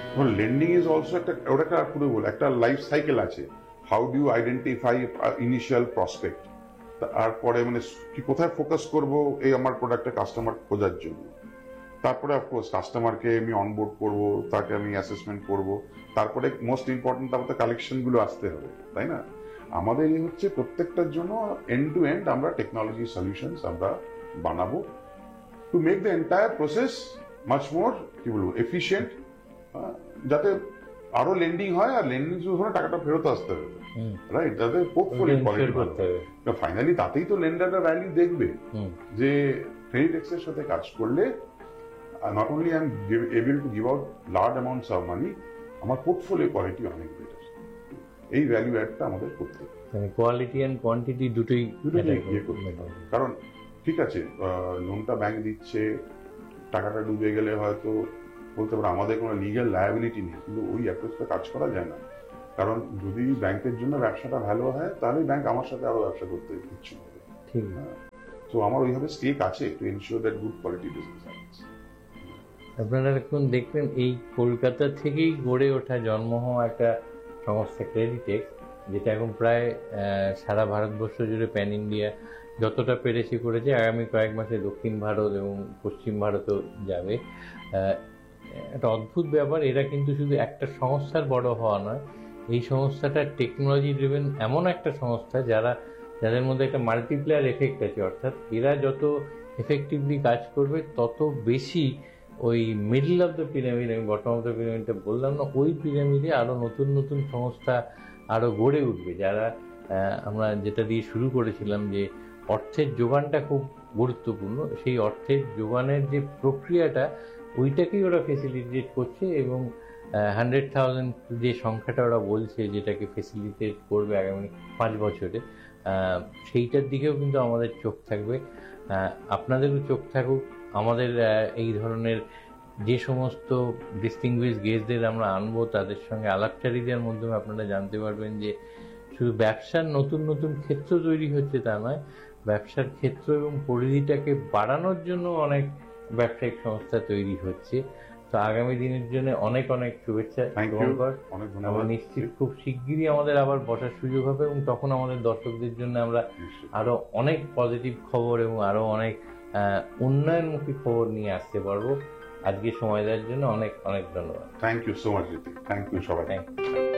Lending is also একটা পুরো একটা লাইফ সাইকেল আছে। How do you identify initial prospect, তারপরে মানে কি কোথায় ফোকাস করব এই আমার প্রোডাক্টের কাস্টমার খোঁজার জন্য, তারপরে অফকোর্স কাস্টমারকে আমি অনবোর্ড করব, তাকে আমি অ্যাসেসমেন্ট করব, তারপরে মোস্ট ইম্পর্টেন্ট আমাদের কালেকশন গুলো আসতে হবে, তাই না? আমাদের এই হচ্ছে প্রত্যেকটার জন্য এন্ড টু এন্ড আমরা টেকনোলজি সলিউশনস আমরা বানাবো to make the entire process much more কি বলবো এফিশিয়েন্ট, যাতে আরো লেন্ডিং হয়, আর লেন্ডিং শুরু হলে টাকাটা ফেরত আসতে হবে, রাইট? যাতে পোর্টফোলিও কোয়ালিটি ভালো হয়। ফাইনালি তাতেই তো লেন্ডাররা ভ্যালু দেখবে যে ক্রেডিটেক্স এর সাথে কাজ করলে not only I am able to give out large amounts of money, আমার পোর্টফোলিও কোয়ালিটি অনেক বেটার। এই ভ্যালু অ্যাডটা আমাদের করতে হবে, মানে কোয়ালিটি এন্ড কোয়ান্টিটি দুটোই ইয়ে করতে হবে। কারণ ঠিক আছে লোনটা ব্যাংক দিচ্ছে, টাকাটা ডুবে গেলে হয়তো বলতে পারে আমাদের কোনো লিগ্যাল লায়াবিলিটি নেই, কিন্তু ওই অ্যাপ্রোচটা কাজ করা যায় না। কারণ যদি ব্যাংকের জন্য ব্যবসাটা ভালো হয় তাহলে ব্যাংক আমার সাথে আরো ব্যবসা করতে ইচ্ছুক হবে। ঠিক, তো আমার ওইভাবে স্টেক আছে to ensure that good quality business happens. আপনারা এখন দেখবেন এই কলকাতা থেকেই গড়ে ওঠা জন্ম হওয়া একটা সংস্থা ক্রেডিটেক্স, যেটা এখন প্রায় সারা ভারতবর্ষ জুড়ে প্যান ইন্ডিয়া যতটা পেরেছে করেছে, আগামী কয়েক মাসে দক্ষিণ ভারত এবং পশ্চিম ভারতও যাবে। একটা অদ্ভুত ব্যাপার, এরা কিন্তু শুধু একটা সংস্থার বড় হওয়া নয়, এই সংস্থাটা টেকনোলজি ড্রিভেন এমন একটা সংস্থা যাদের মধ্যে একটা মাল্টিপ্লেয়ার এফেক্ট আছে। অর্থাৎ এরা যত এফেক্টিভলি কাজ করবে তত বেশি ওই মিডল অফ দ্য পিরামিড, আমি বটম অফ দ্য পিরামিডটা বললাম না, ওই পিরামিডে আরও নতুন নতুন সংস্থা আরও গড়ে উঠবে। যারা আমরা যেটা দিয়ে শুরু করেছিলাম যে অর্থের যোগানটা খুব গুরুত্বপূর্ণ, সেই অর্থের যোগানের যে প্রক্রিয়াটা ওইটাকেই ওরা ফেসিলিটেট করছে, এবং 100,000 যে সংখ্যাটা ওরা বলছে যেটাকে ফেসিলিটেট করবে আগামী 5 বছরে, সেইটার দিকেও কিন্তু আমাদের চোখ থাকবে। আপনাদেরও চোখ থাকুক। আমাদের এই ধরনের যে সমস্ত ডিস্টিংগুইশ গেস্টদের আমরা আনবো, তাদের সঙ্গে আলাপচারিতার মাধ্যমে আপনারা জানতে পারবেন যে শুধু ব্যবসার নতুন নতুন ক্ষেত্র তৈরি হচ্ছে তা নয়, ব্যবসার ক্ষেত্র এবং পরিধিটাকে বাড়ানোর জন্য অনেক ব্যবসায়িক সংস্থা তৈরি হচ্ছে। তো আগামী দিনের জন্য অনেক অনেক শুভেচ্ছা। আমরা নিশ্চিত খুব শিগগিরই আমাদের আবার বসার সুযোগ হবে, এবং তখন আমাদের দর্শকদের জন্য আমরা আরো অনেক পজিটিভ খবর এবং আরো অনেক উন্নয়নমুখী খবর নিয়ে আসতে পারবো। আজকে সময় দেওয়ার জন্য অনেক অনেক ধন্যবাদ। Thank you so much. Thank you সবাই। Thank you.